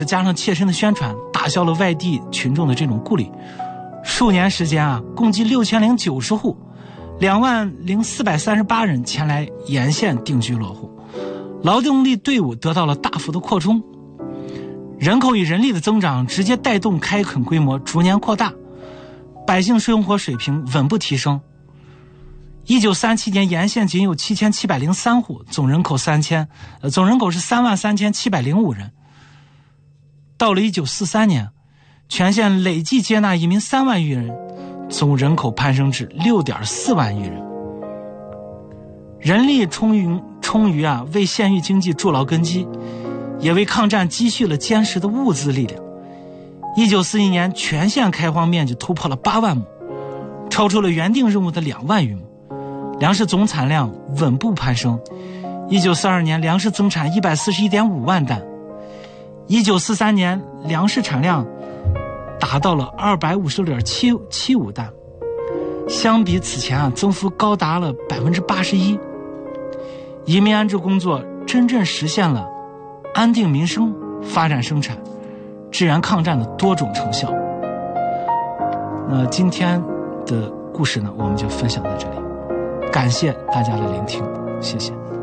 加上切身的宣传，打消了外地群众的这种顾虑。数年时间啊，共计6090户，20438人前来沿线定居落户，劳动力队伍得到了大幅的扩充，人口与人力的增长直接带动开垦规模逐年扩大，百姓生活水平稳步提升。1937年沿线仅有7703户，总人口是33705人。到了1943年，全县累计接纳移民3万余人，总人口攀升至6.4万余人。人力充裕啊，为县域经济筑牢根基，也为抗战积蓄了坚实的物资力量。1941年，全县开荒面积突破了8万亩，超出了原定任务的2万余亩。粮食总产量稳步攀升，1942年粮食增产141.5万担，1943年粮食产量达到了256.75担，相比此前啊，增幅高达了81%。移民安置工作真正实现了安定民生、发展生产、支援抗战的多种成效。那今天的故事呢，我们就分享到这里。感谢大家的聆听，谢谢。